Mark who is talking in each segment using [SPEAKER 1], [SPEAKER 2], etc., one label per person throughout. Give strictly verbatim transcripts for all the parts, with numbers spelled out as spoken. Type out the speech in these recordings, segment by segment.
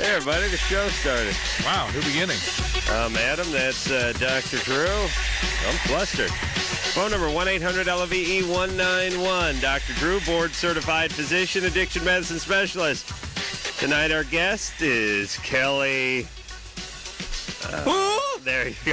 [SPEAKER 1] Hey, everybody, the show started.
[SPEAKER 2] Wow, new beginning.
[SPEAKER 1] I'm Adam. That's uh, Doctor Drew. I'm flustered. Phone number one eight hundred L V E one nine one. Doctor Drew, board-certified physician, addiction medicine specialist. Tonight, our guest is Kelly. Uh, there you go.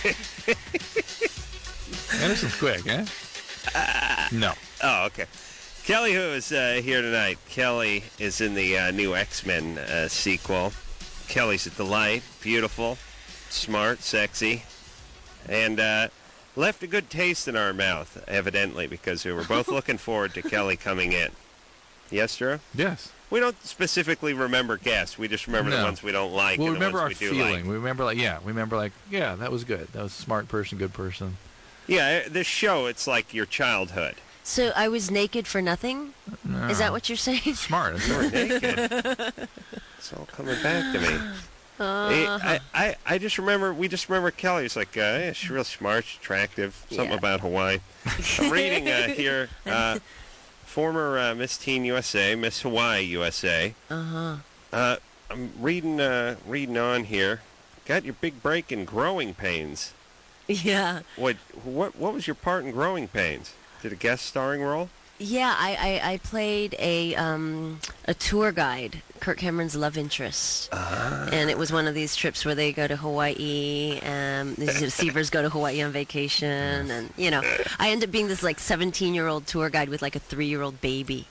[SPEAKER 2] Anderson's quick, eh?
[SPEAKER 1] Uh,
[SPEAKER 2] no.
[SPEAKER 1] Oh, okay. Kelly, who is uh, here tonight. Kelly is in the uh, new X-Men uh, sequel. Kelly's a delight, beautiful, smart, sexy, and uh, left a good taste in our mouth, evidently, because we were both looking forward to Kelly coming in. Yes, Drew?
[SPEAKER 2] Yes.
[SPEAKER 1] We don't specifically remember guests. We just remember
[SPEAKER 2] no.
[SPEAKER 1] the ones we don't like
[SPEAKER 2] Well,
[SPEAKER 1] and
[SPEAKER 2] remember
[SPEAKER 1] the
[SPEAKER 2] our
[SPEAKER 1] ones we do
[SPEAKER 2] feeling.
[SPEAKER 1] like.
[SPEAKER 2] We remember, like, yeah, we remember, like, yeah, that was good. That was a smart person, good person.
[SPEAKER 1] Yeah, this show, it's like your childhood.
[SPEAKER 3] So I was naked for nothing?
[SPEAKER 2] No.
[SPEAKER 3] Is that what you're saying?
[SPEAKER 2] Smart. That's
[SPEAKER 1] We're
[SPEAKER 2] right.
[SPEAKER 1] naked. It's all coming back to me.
[SPEAKER 3] Uh-huh.
[SPEAKER 1] I, I, I just remember, we just remember Kelly. It's like, uh, yeah, she's real smart, she's attractive, something
[SPEAKER 3] Yeah.
[SPEAKER 1] about Hawaii. I'm reading uh, here, uh, former uh, Miss Teen U S A, Miss Hawaii U S A.
[SPEAKER 3] Uh-huh.
[SPEAKER 1] Uh, I'm reading, uh, reading on here. Got your big break in Growing Pains.
[SPEAKER 3] Yeah.
[SPEAKER 1] What, what, what was your part in Growing Pains? Did a guest starring role?
[SPEAKER 3] Yeah, I, I, I played a um, a tour guide, Kirk Cameron's love interest.
[SPEAKER 1] Ah.
[SPEAKER 3] And it was one of these trips where they go to Hawaii, and the Seavers go to Hawaii on vacation, and, you know, I end up being this, like, seventeen-year-old tour guide with, like, a three-year-old baby.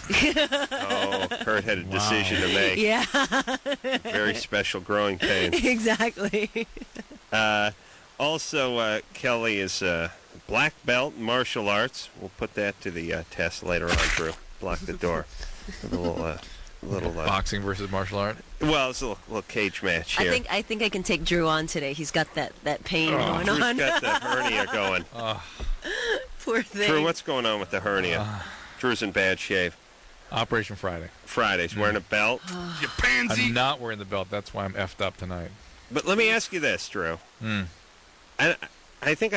[SPEAKER 1] Oh, Kurt had a decision to make.
[SPEAKER 3] Yeah.
[SPEAKER 1] Very special Growing Pains.
[SPEAKER 3] Exactly.
[SPEAKER 1] Uh, also, uh, Kelly is a black belt in martial arts. We'll put that to the uh, test later on, Drew. Block the door. A little, uh, little. Uh,
[SPEAKER 2] Boxing versus martial art.
[SPEAKER 1] well, it's a little, little cage match here.
[SPEAKER 3] I think I think I can take Drew on today. He's got that, that pain
[SPEAKER 1] oh,
[SPEAKER 3] going
[SPEAKER 1] Drew's
[SPEAKER 3] on.
[SPEAKER 1] got the hernia going.
[SPEAKER 2] Uh,
[SPEAKER 3] Poor thing.
[SPEAKER 1] Drew, what's going on with the hernia?
[SPEAKER 2] Uh,
[SPEAKER 1] Drew's in bad shape.
[SPEAKER 2] Operation Friday.
[SPEAKER 1] Friday's wearing a belt.
[SPEAKER 2] You pansy! I'm not wearing the belt. That's why I'm effed up tonight.
[SPEAKER 1] But let me ask you this, Drew.
[SPEAKER 2] Hmm.
[SPEAKER 1] I, I think